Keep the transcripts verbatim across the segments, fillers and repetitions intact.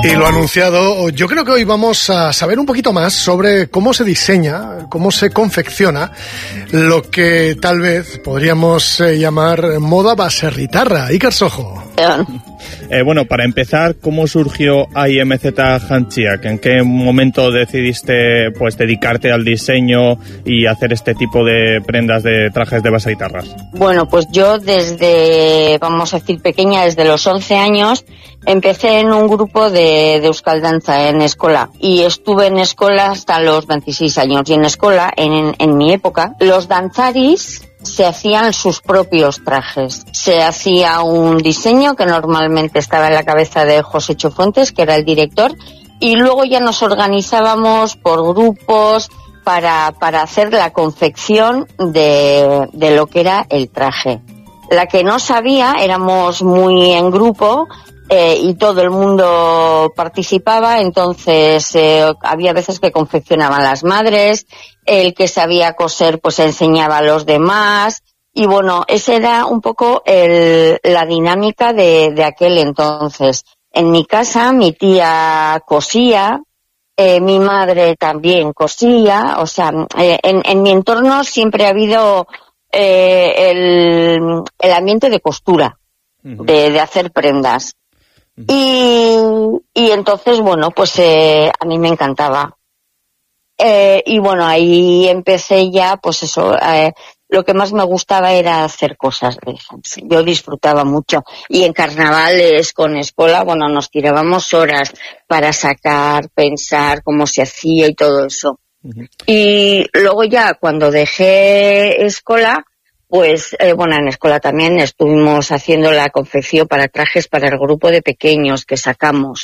Y lo anunciado, yo creo que hoy vamos a saber un poquito más sobre cómo se diseña, cómo se confecciona lo que tal vez podríamos eh, llamar moda baserritarra. Iker Sojo. Eh, bueno, para empezar, ¿cómo surgió A I M Z Jantziak? ¿En qué momento decidiste pues dedicarte al diseño y hacer este tipo de prendas de trajes de baserritarras? Bueno, pues yo desde, vamos a decir pequeña, desde los once años, empecé en un grupo de, de Euskal Danza en escola y estuve en escola hasta los veintiséis años. Y en escola, en, en mi época, los danzaris se hacían sus propios trajes. Se hacía un diseño que normalmente estaba en la cabeza de José Chofuentes, que era el director, y luego ya nos organizábamos por grupos para, para hacer la confección de, de lo que era el traje. La que no sabía, éramos muy en grupo, Eh, y todo el mundo participaba, entonces eh, había veces que confeccionaban las madres, el que sabía coser pues enseñaba a los demás, y bueno, esa era un poco el, la dinámica de, de aquel entonces. En mi casa mi tía cosía, eh, mi madre también cosía, o sea, eh, en, en mi entorno siempre ha habido eh, el, el ambiente de costura, uh-huh. de, de hacer prendas. Y, y entonces, bueno, pues eh, a mí me encantaba. Eh, y bueno, ahí empecé ya, pues eso, eh, lo que más me gustaba era hacer cosas de esas. Yo disfrutaba mucho. Y en carnavales con escuela, bueno, nos tirábamos horas para sacar, pensar cómo se hacía y todo eso. Uh-huh. Y luego ya, cuando dejé escuela, pues, eh, bueno, en escuela también estuvimos haciendo la confección para trajes para el grupo de pequeños que sacamos.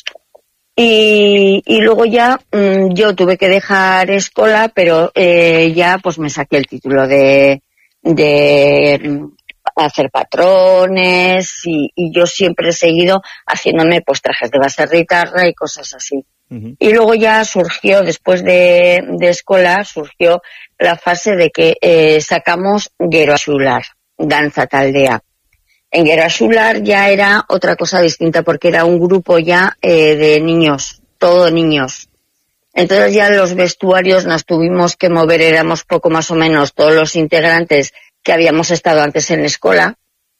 Y, y luego ya mmm, yo tuve que dejar escuela, pero eh, ya pues me saqué el título de, de hacer patrones y, y yo siempre he seguido haciéndome pues trajes de baserritarra y cosas así. Uh-huh. Y luego ya surgió, después de, de escuela, surgió la fase de que eh, sacamos Gero Axular, danza taldea. En Gero Axular ya era otra cosa distinta porque era un grupo ya eh, de niños, todo niños. Entonces ya los vestuarios nos tuvimos que mover, éramos poco más o menos todos los integrantes que habíamos estado antes en escuela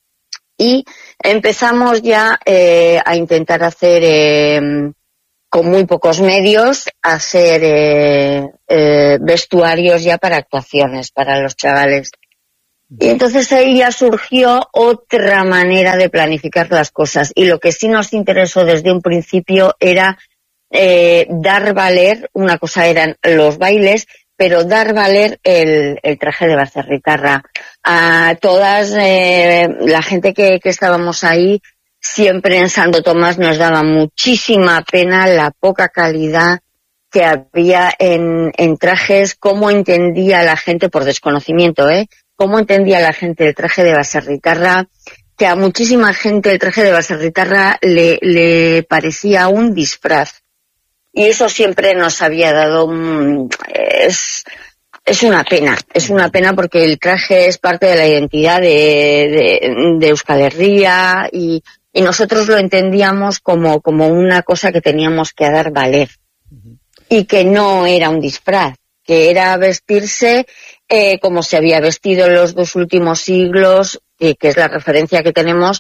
y empezamos ya eh, a intentar hacer... Eh, con muy pocos medios, hacer eh, eh, vestuarios ya para actuaciones, para los chavales. Y entonces ahí ya surgió otra manera de planificar las cosas. Y lo que sí nos interesó desde un principio era eh, dar valer, una cosa eran los bailes, pero dar valer el, el traje de baserritarra. A todas, eh, la gente que, que estábamos ahí, siempre en Santo Tomás nos daba muchísima pena la poca calidad que había en, en trajes, cómo entendía la gente, por desconocimiento, ¿eh? Cómo entendía la gente el traje de baserritarra, que a muchísima gente el traje de baserritarra le, le parecía un disfraz. Y eso siempre nos había dado un... Es, es una pena, es una pena porque el traje es parte de la identidad de, de, de Euskal Herria y... Y nosotros lo entendíamos como, como una cosa que teníamos que dar valer. Uh-huh. Y que no era un disfraz, que era vestirse eh, como se había vestido en los dos últimos siglos, eh, que es la referencia que tenemos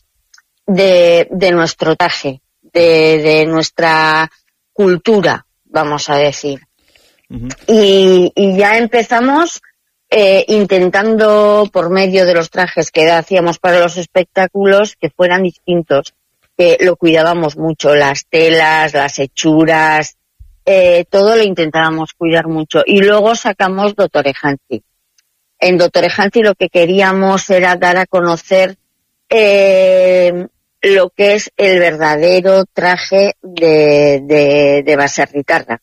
de, de nuestro traje, de, de nuestra cultura, vamos a decir. Uh-huh. Y, y ya empezamos eh, intentando, por medio de los trajes que hacíamos para los espectáculos, que fueran distintos, que lo cuidábamos mucho, las telas, las hechuras, eh, todo lo intentábamos cuidar mucho. Y luego sacamos Dottore Jantzi. En Dottore Jantzi lo que queríamos era dar a conocer eh, lo que es el verdadero traje de, de, de baserritarra.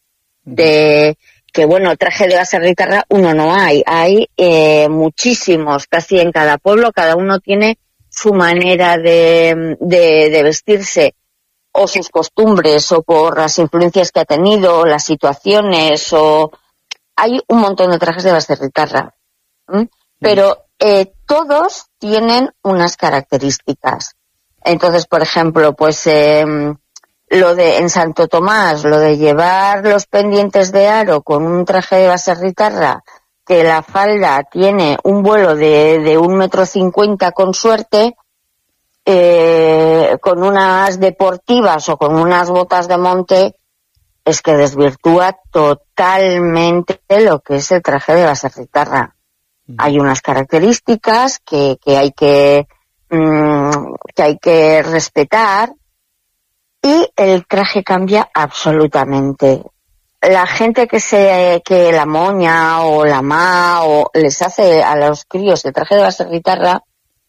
De, que bueno, traje de baserritarra uno no hay, hay eh, muchísimos, casi en cada pueblo, cada uno tiene su manera de, de, de vestirse, o sus costumbres, o por las influencias que ha tenido, o las situaciones, o hay un montón de trajes de baserritarra. ¿Mm? Pero eh, todos tienen unas características. Entonces, por ejemplo, pues eh, lo de en Santo Tomás, lo de llevar los pendientes de aro con un traje de baserritarra, que la falda tiene un vuelo de, de un metro cincuenta con suerte, eh, con unas deportivas o con unas botas de monte, es que desvirtúa totalmente lo que es el traje de baserritarra. Mm. Hay unas características que, que hay que, mmm, que hay que respetar, y el traje cambia absolutamente. La gente que se, que la moña o la ma o les hace a los críos el traje de baserritarra,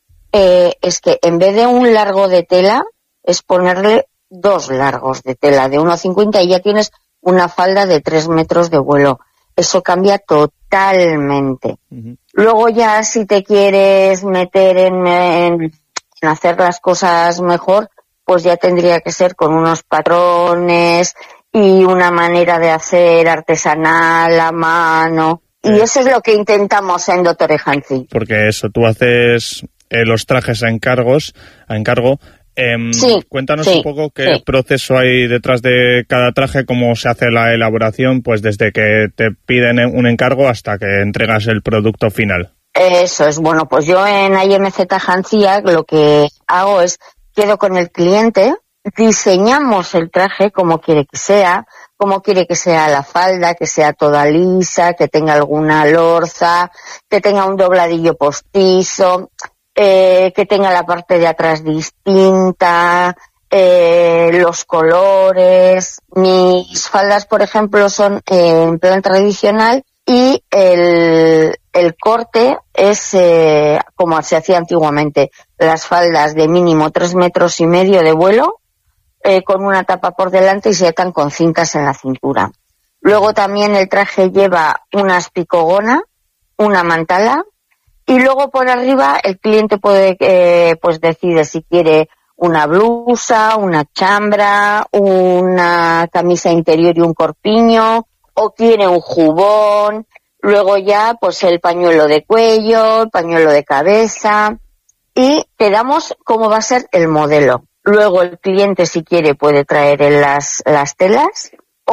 eh, es que en vez de un largo de tela, es ponerle dos largos de tela de uno cincuenta y ya tienes una falda de tres metros de vuelo. Eso cambia totalmente. Uh-huh. Luego ya si te quieres meter en, en, en hacer las cosas mejor, pues ya tendría que ser con unos patrones y una manera de hacer artesanal a mano. Y eso es lo que intentamos en Dottore Hanzi. Porque eso, tú haces eh, los trajes a encargos, a encargo. Eh, sí, cuéntanos sí, un poco qué sí. proceso hay detrás de cada traje, cómo se hace la elaboración, pues desde que te piden un encargo hasta que entregas el producto final. Eso es, bueno, pues yo en I M Z Hanziak lo que hago es quedo con el cliente, diseñamos el traje como quiere que sea, como quiere que sea la falda, que sea toda lisa, que tenga alguna lorza, que tenga un dobladillo postizo, eh, que tenga la parte de atrás distinta, eh, los colores. Mis faldas, por ejemplo, son eh, en plan tradicional y el, el corte es eh, como se hacía antiguamente. Las faldas de mínimo tres metros y medio de vuelo, eh, con una tapa por delante y se atan con cintas en la cintura. Luego también el traje lleva una espicogona, una mantala, y luego por arriba el cliente puede, eh, pues decide si quiere una blusa, una chambra, una camisa interior y un corpiño, o quiere un jubón. Luego ya pues el pañuelo de cuello, el pañuelo de cabeza, y te damos cómo va a ser el modelo. Luego el cliente, si quiere, puede traer las, las telas,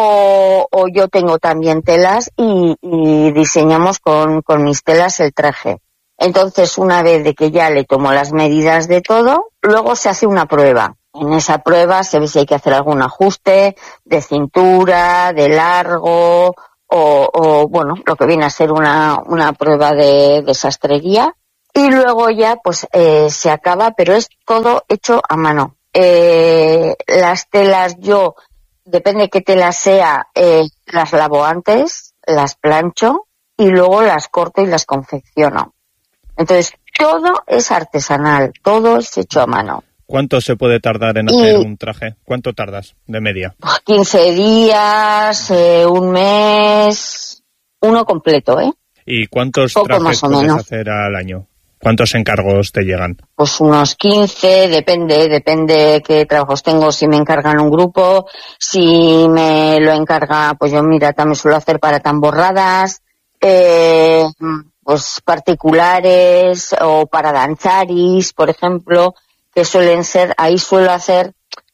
o, o yo tengo también telas y, y diseñamos con, con mis telas el traje. Entonces, una vez de que ya le tomo las medidas de todo, luego se hace una prueba. En esa prueba se ve si hay que hacer algún ajuste de cintura, de largo, o, o bueno, lo que viene a ser una, una prueba de, de sastrería. Y luego ya pues eh, se acaba, pero es todo hecho a mano. Eh, las telas yo, depende qué tela sea, eh, las lavo antes, las plancho y luego las corto y las confecciono. Entonces todo es artesanal, todo es hecho a mano. ¿Cuánto se puede tardar en hacer y, un traje? ¿Cuánto tardas de media? quince días, eh, un mes, uno completo, ¿eh? ¿Y cuántos Poco trajes más o puedes menos. hacer al año? ¿Cuántos encargos te llegan? Pues unos quince, depende, depende qué trabajos tengo, si me encargan un grupo, si me lo encarga, pues yo mira, también suelo hacer para tamborradas, eh, pues particulares o para danzaris, por ejemplo, que suelen ser, ahí suelo hacer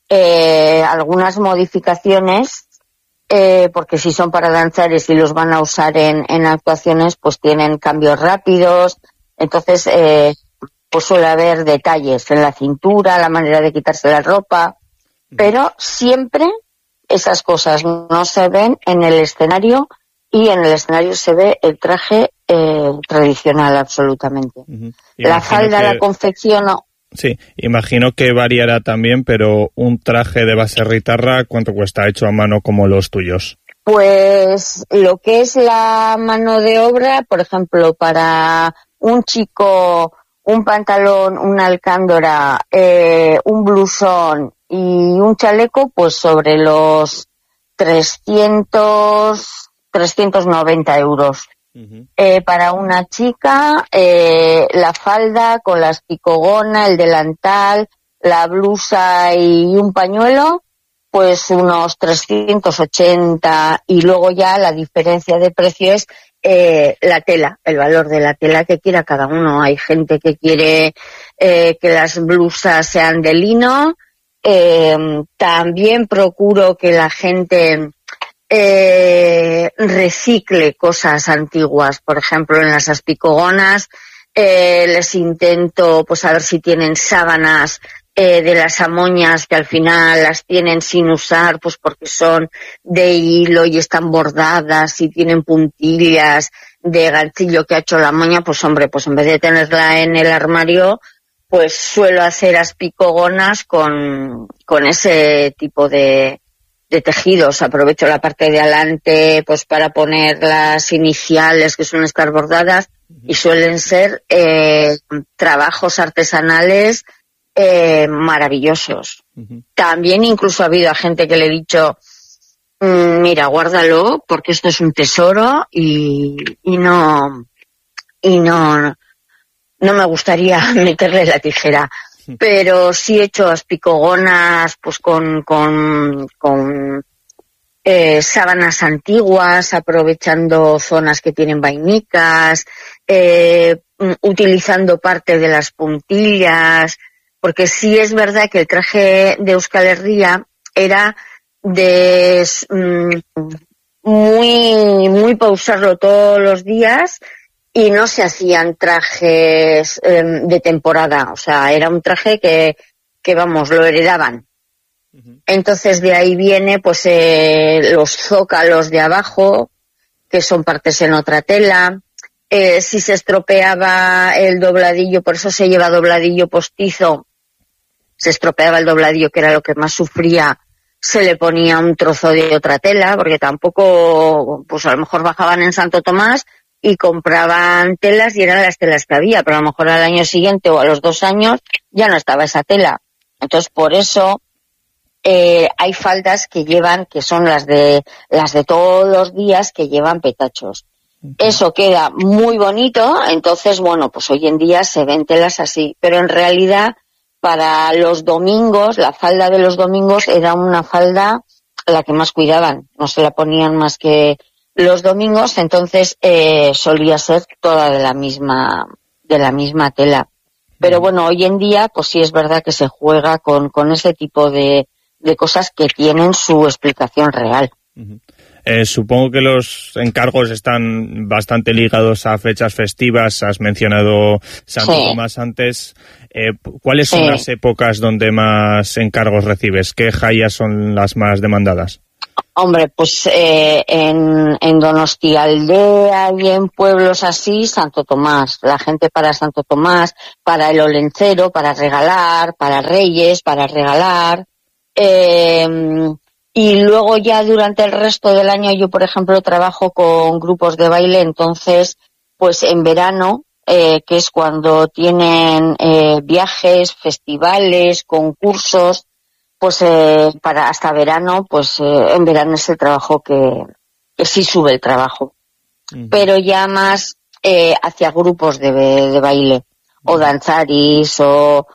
eh, algunas modificaciones, eh, porque si son para danzaris y los van a usar en, en actuaciones, pues tienen cambios rápidos. Entonces, eh, pues suele haber detalles en la cintura, la manera de quitarse la ropa, pero siempre esas cosas no se ven en el escenario y en el escenario se ve el traje eh, tradicional absolutamente. Uh-huh. La falda que... la confecciono. Sí, imagino que variará también, pero un traje de baserritarra, ¿cuánto cuesta hecho a mano como los tuyos? Pues lo que es la mano de obra, por ejemplo, para un chico, un pantalón, una alcándora, eh, un blusón y un chaleco, pues sobre los trescientos, trescientos noventa euros. Uh-huh. Eh, para una chica, eh, la falda con la espicogona, el delantal, la blusa y un pañuelo, pues unos trescientos ochenta, y luego ya la diferencia de precio es eh, la tela, el valor de la tela que quiera cada uno. Hay gente que quiere eh, que las blusas sean de lino Eh, también procuro que la gente eh, recicle cosas antiguas. Por ejemplo, en las aspicogonas eh, les intento pues a ver si tienen sábanas eh, de las amoñas que al final las tienen sin usar, pues porque son de hilo y están bordadas y tienen puntillas de ganchillo que ha hecho la moña. Pues hombre, pues en vez de tenerla en el armario, pues suelo hacer aspicogonas con, con ese tipo de, de tejidos. Aprovecho la parte de adelante pues para poner las iniciales que suelen estar bordadas y suelen ser eh, trabajos artesanales eh, maravillosos. Uh-huh. También incluso ha habido a gente que le he dicho, mmm, mira, guárdalo porque esto es un tesoro y, y no, y no, no me gustaría meterle la tijera. Pero sí he hecho aspicogonas pues con, con, con eh, sábanas antiguas, aprovechando zonas que tienen vainicas, eh, utilizando parte de las puntillas, porque sí es verdad que el traje de Euskal Herria era de mm, muy, muy para usarlo todos los días. Y no se hacían trajes eh, de temporada, o sea, era un traje que, que vamos, lo heredaban. Uh-huh. Entonces de ahí viene pues eh, los zócalos de abajo, que son partes en otra tela. Eh, si se estropeaba el dobladillo, por eso se lleva dobladillo postizo, se estropeaba el dobladillo, que era lo que más sufría, se le ponía un trozo de otra tela, porque tampoco, pues a lo mejor bajaban en Santo Tomás y compraban telas y eran las telas que había, pero a lo mejor al año siguiente o a los dos años ya no estaba esa tela. Entonces, por eso eh, hay faldas que llevan, que son las de las de todos los días, que llevan petachos. Uh-huh. Eso queda muy bonito, entonces, bueno, pues hoy en día se ven telas así, pero en realidad para los domingos, la falda de los domingos era una falda la que más cuidaban, no se la ponían más que los domingos, entonces eh, solía ser toda de la misma de la misma tela. Pero bueno, hoy en día pues sí es verdad que se juega con, con ese tipo de, de cosas que tienen su explicación real. Uh-huh. Eh, supongo que los encargos están bastante ligados a fechas festivas. Has mencionado Santo sí. Tomás antes. Eh, ¿Cuáles son sí. las épocas donde más encargos recibes? ¿Qué jaias son las más demandadas? Hombre, pues eh, en, en Donostialdea y en pueblos así, Santo Tomás. La gente para Santo Tomás, para el Olencero, para regalar, para Reyes, para regalar. Eh, y luego ya durante el resto del año yo, por ejemplo, trabajo con grupos de baile, entonces, pues en verano, eh, que es cuando tienen eh, viajes, festivales, concursos, pues eh, para hasta verano, pues eh, en verano es el trabajo que, que sí sube el trabajo. Uh-huh. Pero ya más eh, hacia grupos de, de baile, uh-huh. o danzaris, o,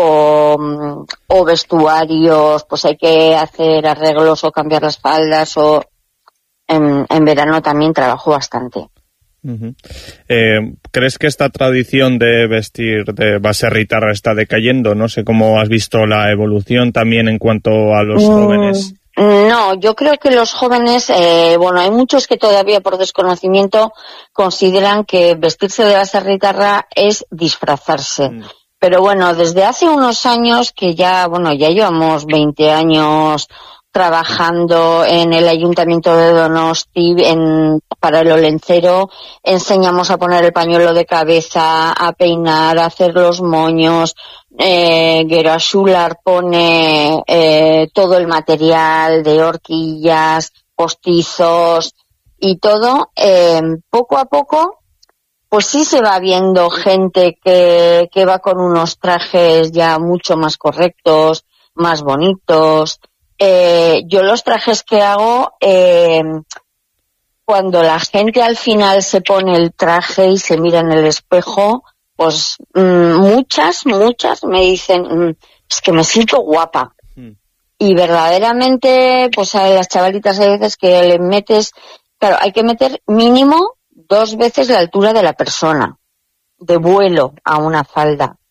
o, o vestuarios, pues hay que hacer arreglos o cambiar las faldas, o en, en verano también trabajo bastante. Uh-huh. Eh, ¿Crees que esta tradición de vestir de baserritarra está decayendo? No sé cómo has visto la evolución también en cuanto a los mm, jóvenes. No, yo creo que los jóvenes, eh, bueno, hay muchos que todavía por desconocimiento consideran que vestirse de baserritarra es disfrazarse. Mm. Pero bueno, desde hace unos años que ya, bueno, ya llevamos veinte años trabajando en el Ayuntamiento de Donosti en, para el Olencero, enseñamos a poner el pañuelo de cabeza, a peinar, a hacer los moños, eh, Gero Axular pone eh, todo el material de horquillas, postizos y todo, eh, poco a poco, pues sí se va viendo gente que, que va con unos trajes ya mucho más correctos, más bonitos. Eh, yo los trajes que hago, eh, cuando la gente al final se pone el traje y se mira en el espejo, pues mmm, muchas, muchas me dicen, mmm, es que me siento guapa. Mm. Y verdaderamente, pues a las chavalitas hay veces que le metes, claro, hay que meter mínimo dos veces la altura de la persona, de vuelo a una falda.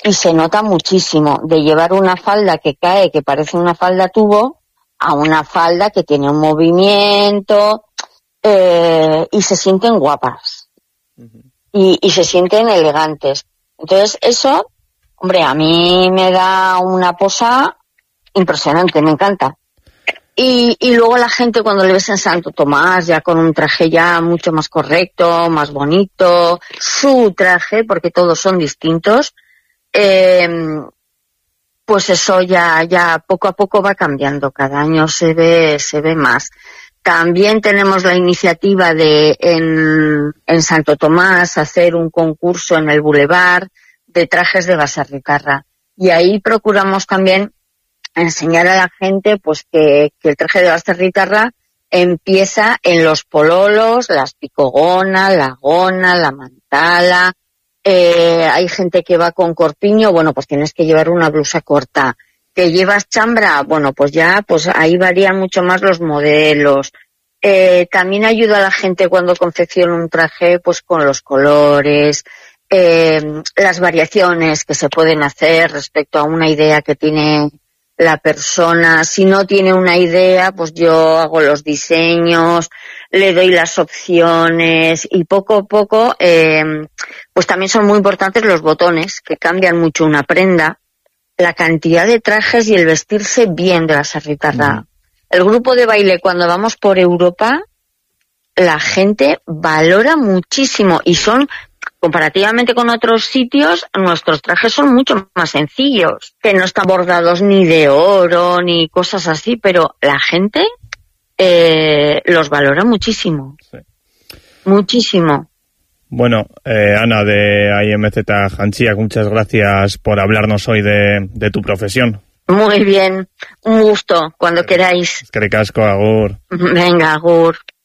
y se nota muchísimo de llevar una falda que cae, que parece una falda tubo, a una falda que tiene un movimiento, eh, y se sienten guapas. Uh-huh. y, y se sienten elegantes. Entonces eso, hombre, a mí me da una posa impresionante, me encanta. Y, y luego la gente cuando le ves en Santo Tomás ya con un traje ya mucho más correcto, más bonito, su traje, porque todos son distintos, eh, pues eso ya, ya poco a poco va cambiando, cada año se ve, se ve más. También tenemos la iniciativa de en, en Santo Tomás hacer un concurso en el Boulevard de trajes de baserritarra. Y ahí procuramos también enseñar a la gente pues que, que el traje de baserritarra empieza en los pololos, las picogonas, la gona, la mantala. Eh, hay gente que va con corpiño, bueno, pues tienes que llevar una blusa corta. Que llevas chambra, bueno, pues ya, pues ahí varían mucho más los modelos. Eh, también ayuda a la gente cuando confecciona un traje, pues con los colores, eh, las variaciones que se pueden hacer respecto a una idea que tiene la persona. Si no tiene una idea, pues yo hago los diseños, le doy las opciones y poco a poco, eh, pues también son muy importantes los botones, que cambian mucho una prenda, la cantidad de trajes y el vestirse bien de baserritarra. Mm. El grupo de baile, cuando vamos por Europa, la gente valora muchísimo y son, comparativamente con otros sitios, nuestros trajes son mucho más sencillos, que no están bordados ni de oro ni cosas así, pero la gente eh, los valora muchísimo. Sí. Muchísimo. Bueno, eh, Ana de I M Z Jantziak, muchas gracias por hablarnos hoy de, de tu profesión. Muy bien, un gusto, cuando queráis. Eskerrik asko, agur. Venga, agur.